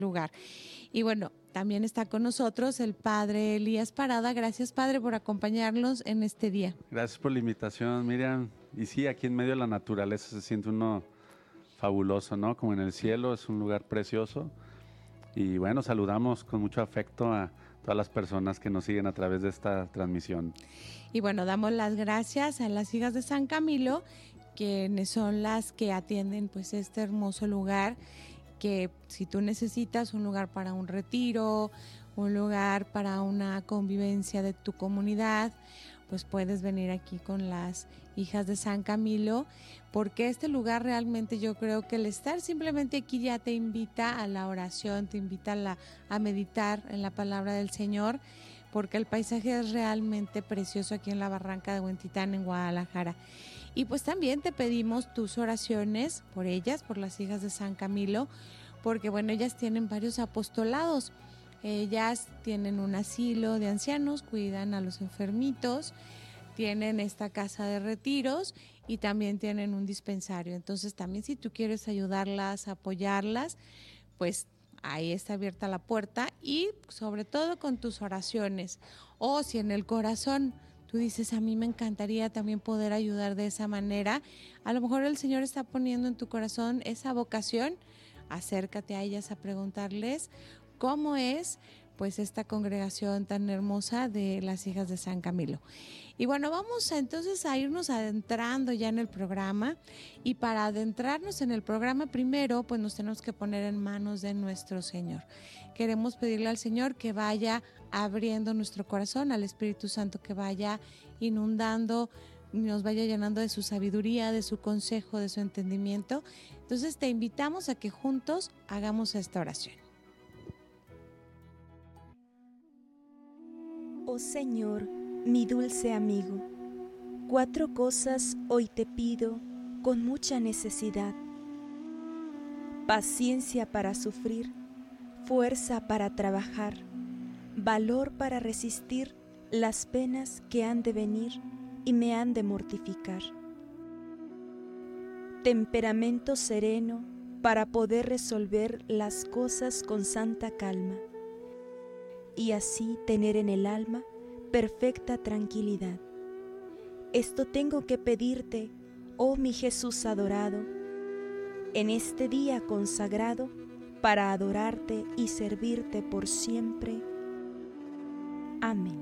lugar. Y bueno, también está con nosotros el padre Elías Parada. Gracias, padre, por acompañarnos en este día. Gracias por la invitación, Miriam. Y sí, aquí en medio de la naturaleza se siente uno fabuloso, ¿no? Como en el cielo, es un lugar precioso. Y bueno, saludamos con mucho afecto a todas las personas que nos siguen a través de esta transmisión. Y bueno, damos las gracias a las hijas de San Camilo, quienes son las que atienden pues este hermoso lugar, que si tú necesitas un lugar para un retiro, un lugar para una convivencia de tu comunidad, pues puedes venir aquí con las hijas de San Camilo, porque este lugar realmente yo creo que el estar simplemente aquí ya te invita a la oración, te invita a meditar en la palabra del Señor, porque el paisaje es realmente precioso aquí en la Barranca de Huentitán, en Guadalajara. Y pues también te pedimos tus oraciones por ellas, por las hijas de San Camilo, porque bueno, ellas tienen varios apostolados. Ellas tienen un asilo de ancianos, cuidan a los enfermitos, tienen esta casa de retiros y también tienen un dispensario. Entonces también si tú quieres ayudarlas, apoyarlas, pues ahí está abierta la puerta, y sobre todo con tus oraciones. O si en el corazón tú dices, a mí me encantaría también poder ayudar de esa manera, a lo mejor el Señor está poniendo en tu corazón esa vocación, acércate a ellas a preguntarles cómo es pues esta congregación tan hermosa de las hijas de San Camilo. Y bueno, vamos entonces a irnos adentrando ya en el programa, y para adentrarnos en el programa primero pues nos tenemos que poner en manos de nuestro Señor. Queremos pedirle al Señor que vaya abriendo nuestro corazón, al Espíritu Santo que vaya inundando, nos vaya llenando de su sabiduría, de su consejo, de su entendimiento. Entonces te invitamos a que juntos hagamos esta oración. Oh Señor, mi dulce amigo, 4 cosas hoy te pido con mucha necesidad: paciencia para sufrir, fuerza para trabajar, valor para resistir las penas que han de venir y me han de mortificar, temperamento sereno para poder resolver las cosas con santa calma, y así tener en el alma perfecta tranquilidad. Esto tengo que pedirte, oh mi Jesús adorado, en este día consagrado para adorarte y servirte por siempre. Amén.